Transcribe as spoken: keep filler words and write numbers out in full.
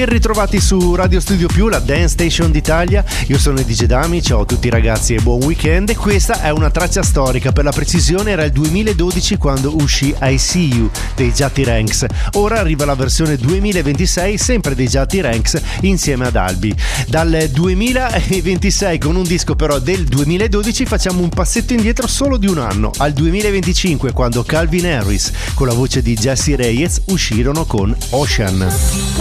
Ritrovati su Radio Studio Più, la Dance Station d'Italia. Io sono il D J Dami, ciao a tutti ragazzi e buon weekend. E questa è una traccia storica, per la precisione era il duemiladodici quando uscì I See You dei Jati Ranks. Ora arriva la versione duemilaventisei, sempre dei Jati Ranks insieme ad Albi. Dal duemilaventisei, con un disco però del duemiladodici, facciamo un passetto indietro solo di un anno, al duemilaventicinque, quando Calvin Harris con la voce di Jessie Reyez uscirono con Ocean.